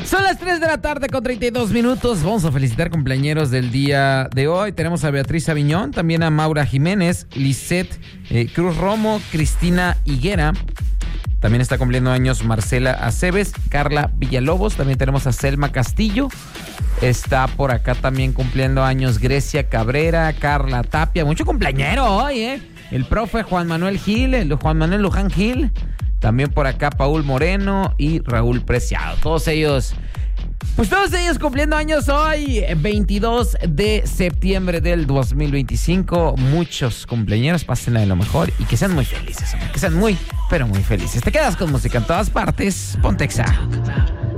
Son las 3 de la tarde con 32 minutos. Vamos a felicitar cumpleañeros del día de hoy. Tenemos a Beatriz Aviñón, también a Maura Jiménez, Lisette Cruz Romo, Cristina Higuera. También está cumpliendo años Marcela Aceves, Carla Villalobos. También tenemos a Selma Castillo. Está por acá también cumpliendo años Grecia Cabrera, Carla Tapia. Mucho cumpleañero hoy, ¿eh? El profe Juan Manuel Luján Gil. También por acá Paul Moreno y Raúl Preciado. Todos ellos cumpliendo años hoy, 22 de septiembre del 2025. Muchos cumpleaños, pásenla de lo mejor y que sean muy felices, que sean muy, pero muy felices. Te quedas con música en todas partes. Ponte Exa.